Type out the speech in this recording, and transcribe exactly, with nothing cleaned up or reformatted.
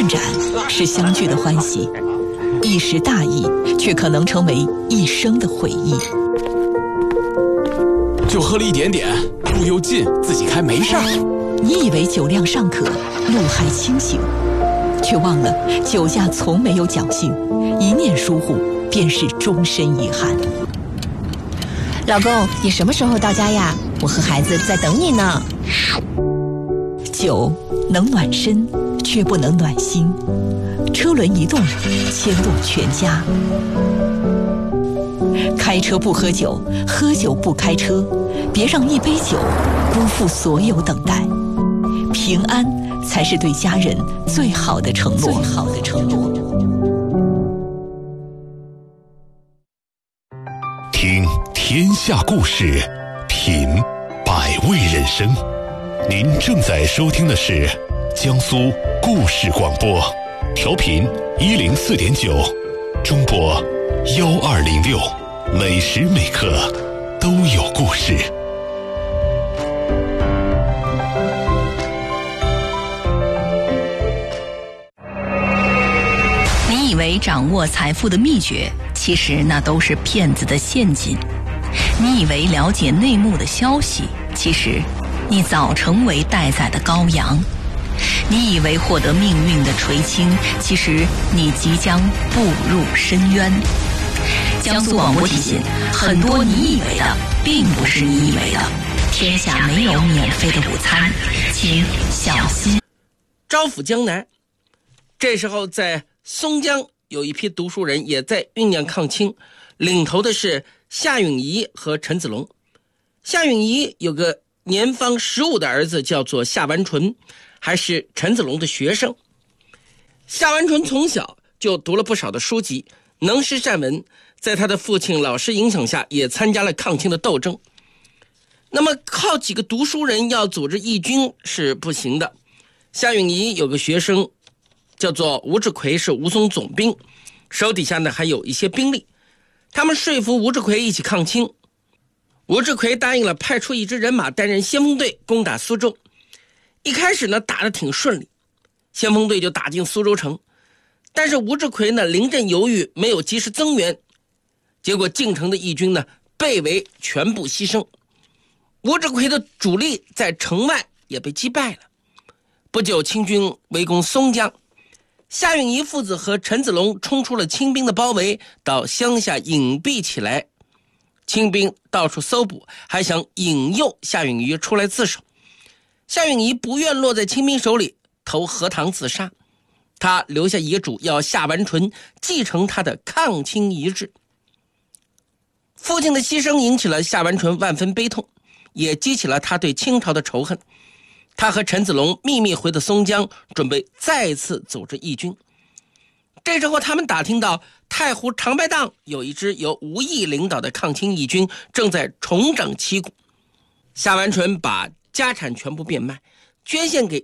断斩是相聚的欢喜，一时大意却可能成为一生的回忆。 就喝了一点点，路又近，自己开没事儿。 你以为酒量尚可，路还清醒，却忘了酒驾从没有侥幸，一念疏忽便是终身遗憾。 老公，你什么时候到家呀？我和孩子在等你呢。 酒能暖身，却不能暖心。车轮一动，牵动全家。开车不喝酒，喝酒不开车，别让一杯酒辜负所有等待。平安才是对家人最好的承诺。最好的承诺。 听天下故事，品百味人生。您正在收听的是江苏故事广播，调频一零四点九，中波幺二零六，每时每刻都有故事。 你以为掌握财富的秘诀，其实那都是骗子的陷阱。你以为了解内幕的消息，其实你早成为待宰的羔羊。你以为获得命运的垂青，其实你即将步入深渊。江苏广播提醒，很多你以为的并不是你以为的，天下没有免费的午餐，请小心。 招抚江南，这时候在松江有一批读书人也在酝酿抗清，领头的是夏允彝和陈子龙。夏允彝有个年方十五的儿子叫做夏完淳，还是陈子龙的学生。夏完淳从小就读了不少的书籍，能诗善文，在他的父亲老师影响下也参加了抗清的斗争。那么靠几个读书人要组织义军是不行的。夏允彝有个学生叫做吴志奎，是吴淞总兵，手底下呢还有一些兵力。他们说服吴志奎一起抗清，吴志奎答应了派出一支人马担任先锋队攻打苏州。一开始呢打得挺顺利，先锋队就打进苏州城，但是吴志奎呢临阵犹豫，没有及时增援，结果进城的义军呢被围，全部牺牲。吴志奎的主力在城外也被击败了。不久清军围攻松江，夏允彝父子和陈子龙冲出了清兵的包围，到乡下隐蔽起来。清兵到处搜捕，还想引诱夏允彝出来自首。夏允彝不愿落在清兵手里，投河塘自杀。他留下遗嘱，要夏完淳继承他的抗清遗志。父亲的牺牲引起了夏完淳万分悲痛，也激起了他对清朝的仇恨。他和陈子龙秘密回到松江，准备再次组织义军。这时候他们打听到太湖长白荡有一支由吴懿领导的抗清义军正在重整旗鼓。夏完淳把家产全部变卖，捐献给